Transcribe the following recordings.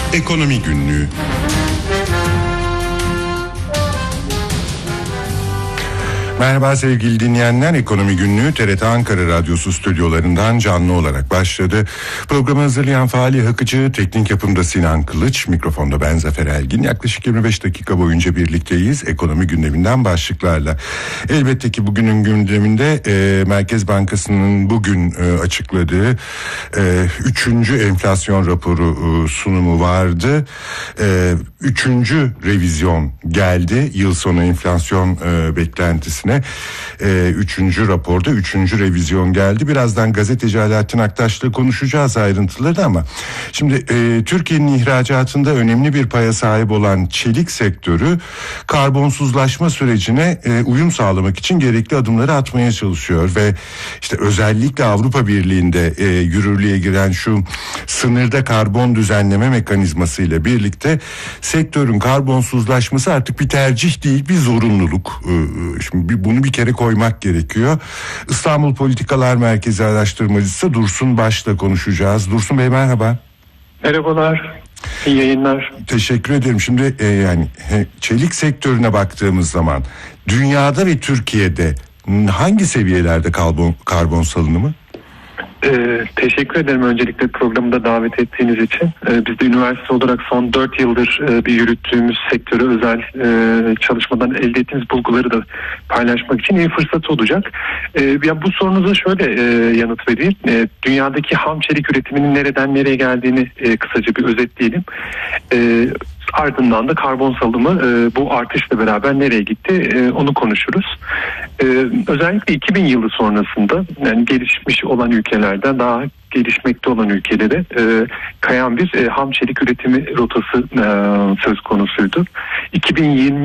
Ekonomi Günlüğü. Merhaba sevgili dinleyenler, Ekonomi Günlüğü TRT Ankara Radyosu stüdyolarından canlı olarak başladı. Programı hazırlayan Fahri Akıcı, teknik yapımda Sinan Kılıç, mikrofonda ben Zafer Elgin. Yaklaşık 25 dakika boyunca birlikteyiz ekonomi gündeminden başlıklarla. Elbette ki bugünün gündeminde Merkez Bankası'nın bugün açıkladığı 3. enflasyon raporu sunumu vardı. 3. revizyon geldi, yıl sonu enflasyon beklentisine. 3. raporda 3. revizyon geldi. Birazdan gazeteci Alaaddin Aktaş'la konuşacağız ayrıntıları ama şimdi Türkiye'nin ihracatında önemli bir paya sahip olan çelik sektörü karbonsuzlaşma sürecine uyum sağlamak için gerekli adımları atmaya çalışıyor ve işte özellikle Avrupa Birliği'nde yürürlüğe giren şu sınırda karbon düzenleme mekanizması ile birlikte sektörün karbonsuzlaşması artık bir tercih değil, bir zorunluluk. Şimdi bunu bir kere koymak gerekiyor. İstanbul Politikalar Merkezi araştırmacısı Dursun Baş'la konuşacağız. Dursun Bey merhaba. Merhabalar. İyi yayınlar. Teşekkür ederim. Şimdi çelik sektörüne baktığımız zaman dünyada ve Türkiye'de hangi seviyelerde karbon salınımı? Teşekkür ederim öncelikle programda davet ettiğiniz için. Biz de üniversite olarak son 4 yıldır bir yürüttüğümüz sektöre özel çalışmadan elde ettiğimiz bulguları da paylaşmak için iyi fırsat olacak. Ya bu sorunuza şöyle yanıt vereyim. Dünyadaki ham çelik üretiminin nereden nereye geldiğini kısaca bir özetleyelim. Ardından da karbon salımı bu artışla beraber nereye gitti onu konuşuruz. Özellikle 2000 yılı sonrasında yani gelişmiş olan ülkelerden daha gelişmekte olan ülkelere kayan bir ham çelik üretimi rotası söz konusuydu. 2000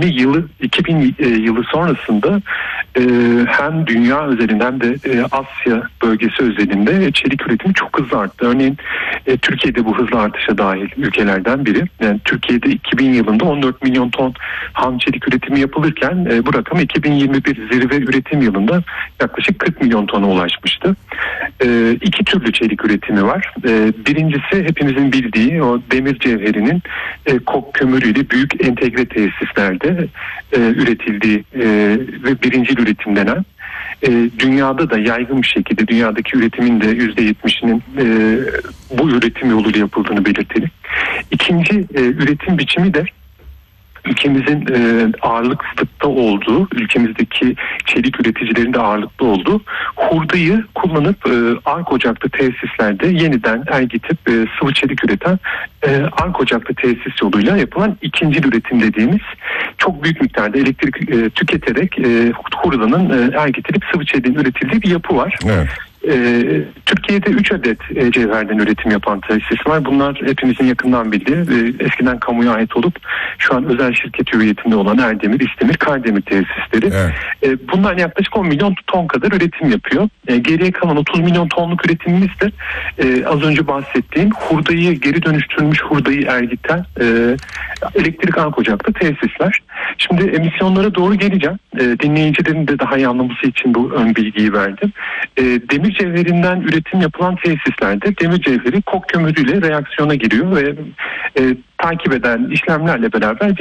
yılı sonrasında hem dünya özelinde hem de Asya bölgesi özelinde çelik üretimi çok hızlı arttı. Örneğin Türkiye'de bu hızlı artışa dahil ülkelerden biri. Yani Türkiye'de 2000 yılında 14 milyon ton ham çelik üretimi yapılırken bu rakam 2021 zirve üretim yılında yaklaşık 40 milyon tona ulaşmıştı. İki türlü çelik üretimi var. Birincisi hepimizin bildiği o demir cevherinin kok kömürüyle büyük entegre tesislerde üretildiği ve birincil üretim denen. Dünyada da yaygın bir şekilde dünyadaki üretimin de %70'inin bu üretim yoluyla yapıldığını belirtelim. İkinci üretim biçimi de ülkemizin ağırlıkta olduğu, ülkemizdeki çelik üreticilerin de ağırlıkta olduğu hurdayı kullanıp ark ocaklı tesislerde yeniden ergitip sıvı çelik üreten ark ocaklı tesis yoluyla yapılan ikinci üretim dediğimiz çok büyük miktarda elektrik tüketerek hurdanın ergitilip sıvı çeliğin üretildiği bir yapı var. Evet. Türkiye'de 3 adet cevherden üretim yapan tesis var. Bunlar hepimizin yakından bildiği, eskiden kamuya ait olup şu an özel şirket hüviyetinde olan Erdemir, İsdemir, Kardemir tesisleri. Evet. Bunlar yaklaşık 10 milyon ton kadar üretim yapıyor. Geriye kalan 30 milyon tonluk üretimimiz de az önce bahsettiğim hurdayı, geri dönüştürülmüş hurdayı ergiten elektrik ark ocaklı tesisler. Şimdi emisyonlara doğru geleceğim. Dinleyicilerin de daha iyi anlaması için bu ön bilgiyi verdim. Demir cevherinden üretim yapılan tesislerde demir cevheri kok kömürüyle reaksiyona giriyor ve takip eden işlemlerle beraber